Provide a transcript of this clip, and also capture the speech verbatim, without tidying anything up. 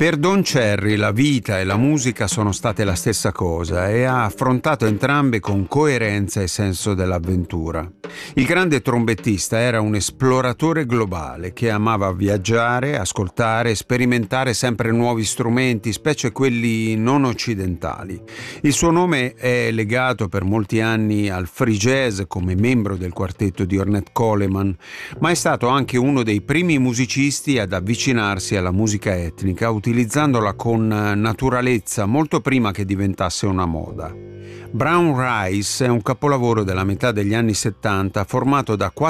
Per Don Cherry la vita e la musica sono state la stessa cosa e ha affrontato entrambe con coerenza e senso dell'avventura. Il grande trombettista era un esploratore globale che amava viaggiare, ascoltare, sperimentare sempre nuovi strumenti, specie quelli non occidentali. Il suo nome è legato per molti anni al free jazz come membro del quartetto di Ornette Coleman, ma è stato anche uno dei primi musicisti ad avvicinarsi alla musica etnica, utilizzandola con naturalezza molto prima che diventasse una moda. Brown Rice è un capolavoro della metà degli anni settanta formato da quattro